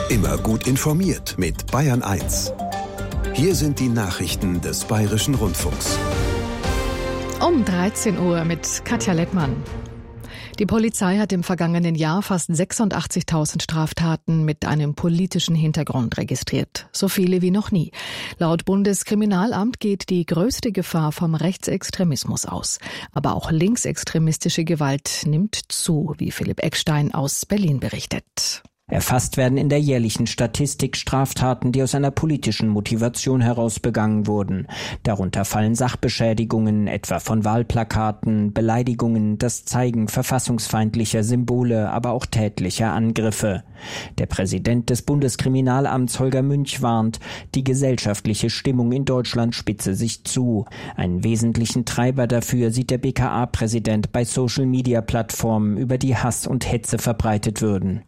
Immer gut informiert mit Bayern 1. Hier sind die Nachrichten des Bayerischen Rundfunks. Um 13 Uhr mit Katja Lettmann. Die Polizei hat im vergangenen Jahr fast 86.000 Straftaten mit einem politischen Hintergrund registriert. So viele wie noch nie. Laut Bundeskriminalamt geht die größte Gefahr vom Rechtsextremismus aus. Aber auch linksextremistische Gewalt nimmt zu, wie Philipp Eckstein aus Berlin berichtet. Erfasst werden in der jährlichen Statistik Straftaten, die aus einer politischen Motivation heraus begangen wurden. Darunter fallen Sachbeschädigungen, etwa von Wahlplakaten, Beleidigungen, das Zeigen verfassungsfeindlicher Symbole, aber auch tätlicher Angriffe. Der Präsident des Bundeskriminalamts Holger Münch warnt, die gesellschaftliche Stimmung in Deutschland spitze sich zu. Einen wesentlichen Treiber dafür sieht der BKA-Präsident bei Social-Media-Plattformen, über die Hass und Hetze verbreitet würden.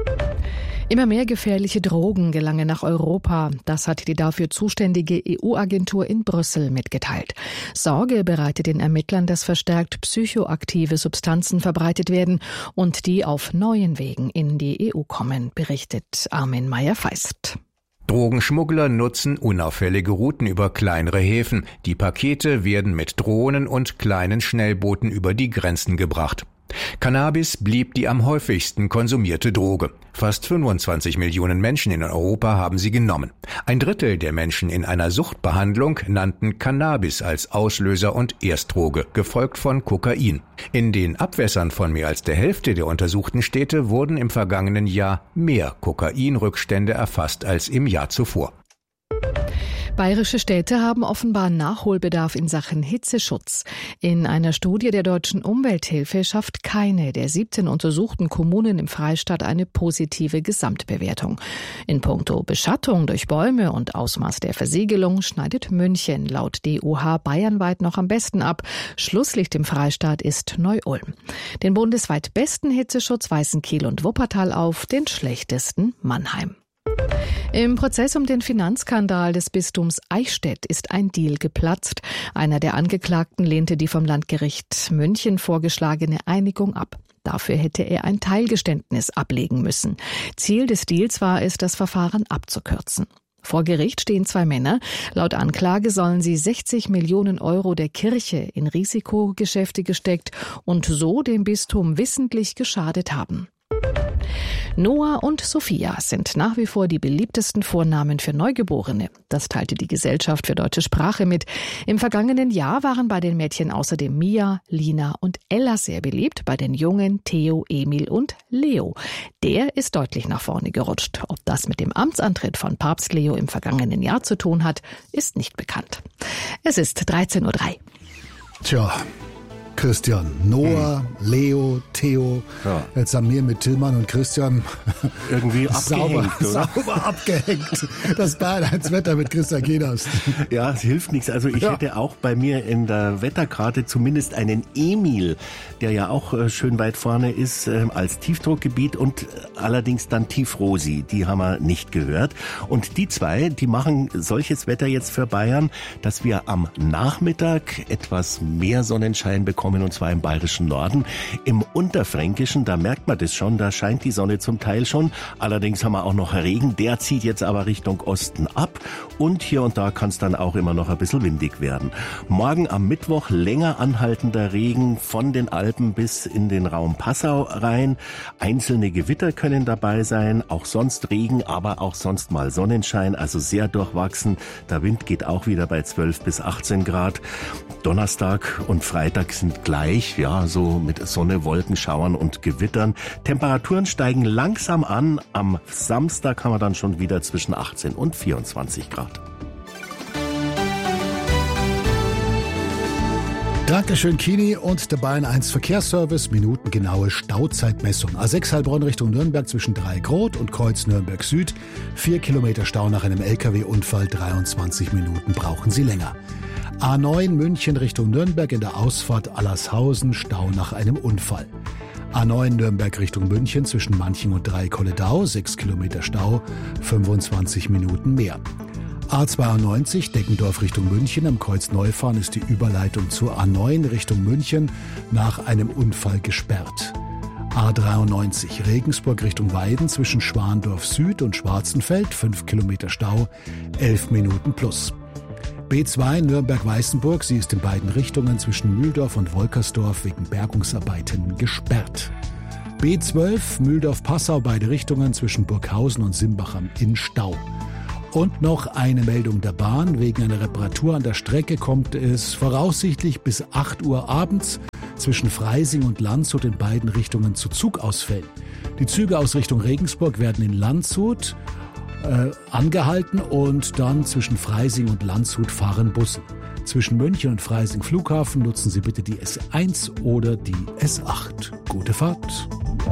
Immer mehr gefährliche Drogen gelangen nach Europa. Das hat die dafür zuständige EU-Agentur in Brüssel mitgeteilt. Sorge bereitet den Ermittlern, dass verstärkt psychoaktive Substanzen verbreitet werden und die auf neuen Wegen in die EU kommen, berichtet Armin Meyer-Feist. Drogenschmuggler nutzen unauffällige Routen über kleinere Häfen. Die Pakete werden mit Drohnen und kleinen Schnellbooten über die Grenzen gebracht. Cannabis blieb die am häufigsten konsumierte Droge. Fast 25 Millionen Menschen in Europa haben sie genommen. 1/3 der Menschen in einer Suchtbehandlung nannten Cannabis als Auslöser und Erstdroge, gefolgt von Kokain. In den Abwässern von mehr als der Hälfte der untersuchten Städte wurden im vergangenen Jahr mehr Kokainrückstände erfasst als im Jahr zuvor. Bayerische Städte haben offenbar Nachholbedarf in Sachen Hitzeschutz. In einer Studie der Deutschen Umwelthilfe schafft keine der 17 untersuchten Kommunen im Freistaat eine positive Gesamtbewertung. In puncto Beschattung durch Bäume und Ausmaß der Versiegelung schneidet München laut DUH bayernweit noch am besten ab. Schlusslicht im Freistaat ist Neu-Ulm. Den bundesweit besten Hitzeschutz weisen Kiel und Wuppertal auf, den schlechtesten Mannheim. Im Prozess um den Finanzskandal des Bistums Eichstätt ist ein Deal geplatzt. Einer der Angeklagten lehnte die vom Landgericht München vorgeschlagene Einigung ab. Dafür hätte er ein Teilgeständnis ablegen müssen. Ziel des Deals war es, das Verfahren abzukürzen. Vor Gericht stehen 2 Männer. Laut Anklage sollen sie 60 Millionen Euro der Kirche in Risikogeschäfte gesteckt und so dem Bistum wissentlich geschadet haben. Noah und Sophia sind nach wie vor die beliebtesten Vornamen für Neugeborene. Das teilte die Gesellschaft für deutsche Sprache mit. Im vergangenen Jahr waren bei den Mädchen außerdem Mia, Lina und Ella sehr beliebt, bei den Jungen Theo, Emil und Leo. Der ist deutlich nach vorne gerutscht. Ob das mit dem Amtsantritt von Papst Leo im vergangenen Jahr zu tun hat, ist nicht bekannt. Es ist 13:03 Uhr. Tja. Christian, Noah, Leo, Theo, ja. Jetzt haben wir mit Tillmann und Christian irgendwie sauber abgehängt. Das Bayern-1-Wetter mit Christian Geders. Ja, es hilft nichts. Also ich hätte auch bei mir in der Wetterkarte zumindest einen Emil, der ja auch schön weit vorne ist, als Tiefdruckgebiet und allerdings dann Tiefrosi. Die haben wir nicht gehört. Und die zwei, die machen solches Wetter jetzt für Bayern, dass wir am Nachmittag etwas mehr Sonnenschein bekommen. Und zwar im bayerischen Norden. Im Unterfränkischen, da merkt man das schon, da scheint die Sonne zum Teil schon. Allerdings haben wir auch noch Regen, der zieht jetzt aber Richtung Osten ab. Und hier und da kann es dann auch immer noch ein bisschen windig werden. Morgen am Mittwoch länger anhaltender Regen von den Alpen bis in den Raum Passau rein. Einzelne Gewitter können dabei sein, auch sonst Regen, aber auch sonst mal Sonnenschein, also sehr durchwachsen. Der Wind geht auch wieder bei 12 bis 18 Grad. Donnerstag und Freitag sind gleich, ja, so mit Sonne, Wolken, Schauern und Gewittern. Temperaturen steigen langsam an. Am Samstag haben wir dann schon wieder zwischen 18 und 24 Grad. Dankeschön, Kini und der Bayern 1 Verkehrsservice. Minutengenaue Stauzeitmessung. A6 Heilbronn Richtung Nürnberg zwischen Dreigrot und Kreuz Nürnberg Süd. 4 Kilometer Stau nach einem LKW-Unfall. 23 Minuten brauchen Sie länger. A9 München Richtung Nürnberg in der Ausfahrt Allershausen, Stau nach einem Unfall. A9 Nürnberg Richtung München zwischen Manching und Dreikolledau, 6 Kilometer Stau, 25 Minuten mehr. A92 Deckendorf Richtung München, am Kreuz Neufahren ist die Überleitung zur A9 Richtung München nach einem Unfall gesperrt. A93 Regensburg Richtung Weiden zwischen Schwandorf Süd und Schwarzenfeld, 5 Kilometer Stau, 11 Minuten plus. B2 Nürnberg-Weißenburg, sie ist in beiden Richtungen zwischen Mühldorf und Wolkersdorf wegen Bergungsarbeiten gesperrt. B12 Mühldorf-Passau, beide Richtungen zwischen Burghausen und Simbach am Inn Stau. Und noch eine Meldung der Bahn. Wegen einer Reparatur an der Strecke kommt es voraussichtlich bis 8 Uhr abends zwischen Freising und Landshut in beiden Richtungen zu Zugausfällen. Die Züge aus Richtung Regensburg werden in Landshut angehalten und dann zwischen Freising und Landshut fahren Busse. Zwischen München und Freising Flughafen nutzen Sie bitte die S1 oder die S8. Gute Fahrt.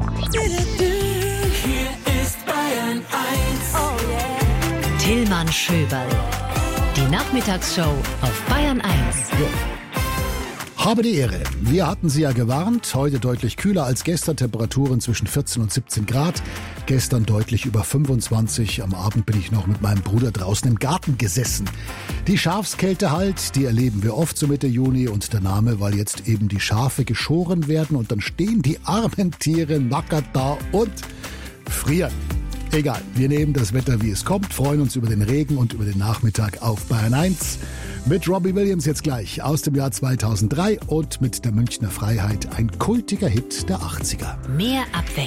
Hier ist Bayern 1. Oh yeah. Tillmann Schöberl. Die Nachmittagsshow auf Bayern 1. Ja. Habe die Ehre. Wir hatten Sie ja gewarnt. Heute deutlich kühler als gestern. Temperaturen zwischen 14 und 17 Grad. Gestern deutlich über 25. Am Abend bin ich noch mit meinem Bruder draußen im Garten gesessen. Die Schafskälte halt, die erleben wir oft so Mitte Juni. Und der Name, weil jetzt eben die Schafe geschoren werden. Und dann stehen die armen Tiere nackert da und frieren. Egal, wir nehmen das Wetter, wie es kommt, freuen uns über den Regen und über den Nachmittag auf Bayern 1. Mit Robbie Williams jetzt gleich aus dem Jahr 2003 und mit der Münchner Freiheit ein kultiger Hit der 80er. Mehr Abwechslung.